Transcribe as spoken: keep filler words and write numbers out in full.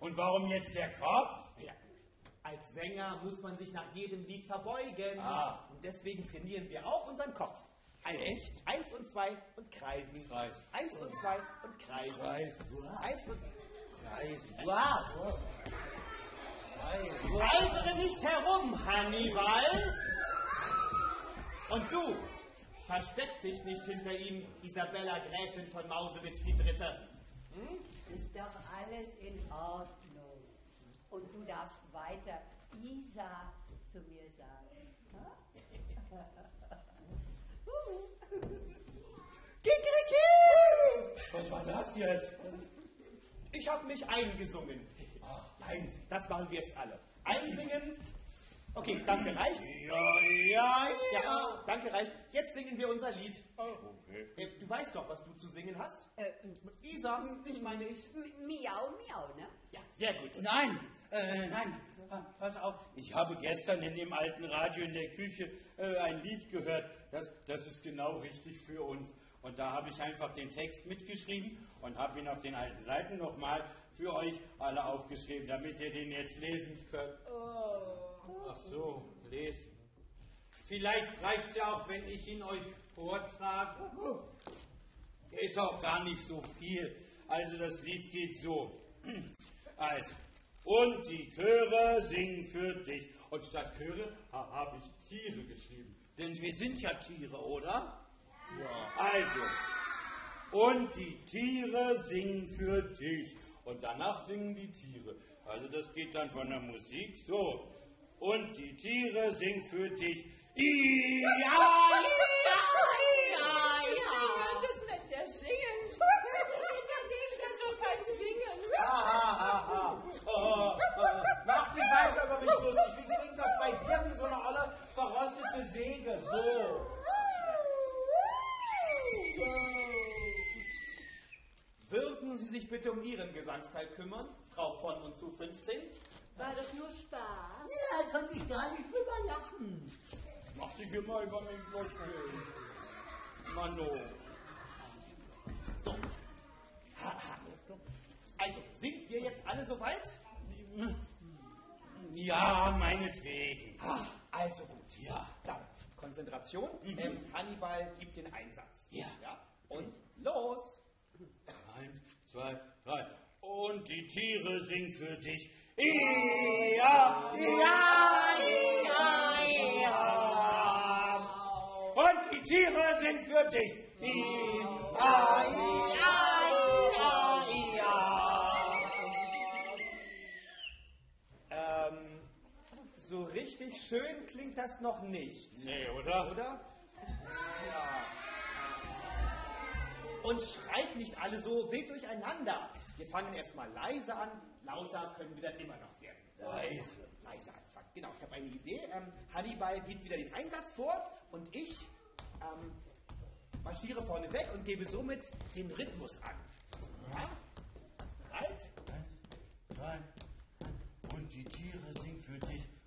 Und warum jetzt der Kopf? Ja. Als Sänger muss man sich nach jedem Lied verbeugen. Ah. Und deswegen trainieren wir auch unseren Kopf. Also, Echt? Eins und zwei und kreisen. Kreisen. Eins und zwei und kreisen. Kreisen. Eins und... Kreisen. Wow. Reibere nicht herum, Hannibal. Und du, versteck dich nicht hinter ihm, Isabella Gräfin von Mausewitz die Dritte. Hm? Ist doch alles in Ordnung. Und du darfst weiter Isa zu mir sagen. Kikeriki! Was war das jetzt? Ich habe mich eingesungen. Oh, einsingen. Das machen wir jetzt alle. Einsingen. Okay, danke, reicht. Ja, ja, Ja, danke, reicht. Jetzt singen wir unser Lied. Okay. Äh, Du weißt doch, was du zu singen hast? Äh, Isa, dich meine ich. miau, miau, ne? Ja, sehr gut. Nein, äh, nein, pass auf. Ich habe gestern in dem alten Radio in der Küche äh, ein Lied gehört. Das, das ist genau richtig für uns. Und da habe ich einfach den Text mitgeschrieben und habe ihn auf den alten Seiten nochmal für euch alle aufgeschrieben, damit ihr den jetzt lesen könnt. Ach so, lesen. Vielleicht reicht es ja auch, wenn ich ihn euch vortrage. Er ist auch gar nicht so viel. Also das Lied geht so. Also, und die Chöre singen für dich. Und statt Chöre ha, habe ich Tiere geschrieben. Denn wir sind ja Tiere, oder? Ja. Also, und die Tiere singen für dich. Und danach singen die Tiere. Also das geht dann von der Musik so. Und die Tiere singen für dich. Ja, ja, ja, ja. Das ist nicht der Singen. Das ist doch kein Singen. Ah, oh, oh. Mach die Seite aber nicht lustig. Wie klingt das bei dir wie so eine olle verrostete Säge? So. Würden Sie sich bitte um Ihren Gesangsteil kümmern, Frau von und zu fünfzehn? War doch nur Spaß. Ja, konnte ich gar nicht drüber lachen. Mach dich immer über mich lustig. Mano. So. Also, sind wir jetzt alle soweit? Ja, meinetwegen. Ah, Also gut. Ja. Dann, Konzentration. Mhm. Ähm, Hannibal gibt den Einsatz. Ja. ja. Und los. Eins, zwei, drei. Und die Tiere singen für dich. Ja, ja, ja, ja. Und die Tiere singen für dich. Ja, ja, ja, ja. Ähm, so richtig schön klingt das noch nicht. Nee, oder? Oder? Ja. Und schreit nicht alle so wild durcheinander. Wir fangen erstmal leise an, lauter können wir dann immer noch werden. Leise. Leise anfangen. Genau, ich habe eine Idee. Ähm, Hannibal gibt wieder den Einsatz vor und ich ähm, marschiere vorne weg und gebe somit den Rhythmus an. Ja? Bereit? Drei. Und die Tiere singen für dich.